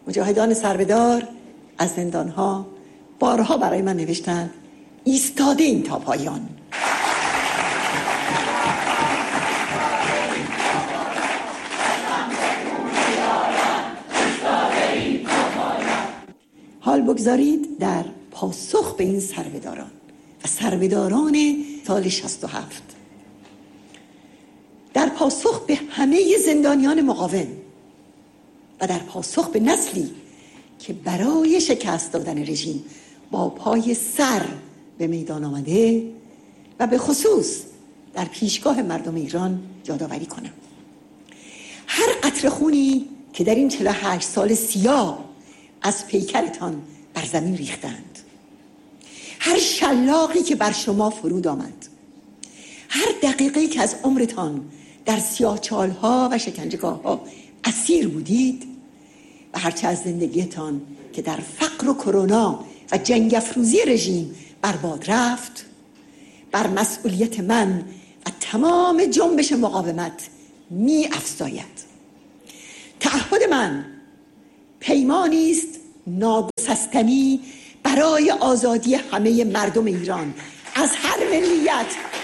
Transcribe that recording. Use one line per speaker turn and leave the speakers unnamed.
مجاهدان سربه‌دار از زندان‌ها بارها برای من نوشتند ایستادیم تا پایان. حال بگذارید در پاسخ به این سربه‌داران و سربه‌داران سال 67، در پاسخ به همه زندانیان مقاوم و در پاسخ به نسلی که برای شکست دادن رژیم با پای سر به میدان آمده و به خصوص در پیشگاه مردم ایران یادآوری کنم هر قطره خونی که در این 48 سال سیاه از پیکرتان بر زمین ریختند، هر شلاقی که بر شما فرود آمد، هر دقیقه‌ای که از عمرتان در سیاهچال‌ها و شکنجهگاه‌ها اسیر بودید و هرچه از زندگیتان که در فقر و کرونا و جنگ افروزی رژیم برباد رفت، بر مسئولیت من و تمام جنبش مقاومت می افزاید. تعهد من پیمانی است ناگسستنی برای آزادی همه مردم ایران از هر ملیت